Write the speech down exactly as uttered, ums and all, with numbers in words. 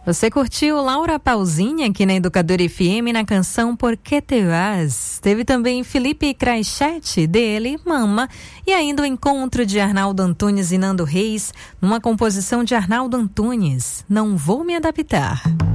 Você curtiu Laura Pausini aqui na Educadora F M na canção Por Que Te Vas? Teve também Felipe Craichete, dele, Mama, e ainda o encontro de Arnaldo Antunes e Nando Reis, numa composição de Arnaldo Antunes, Não Vou Me Adaptar.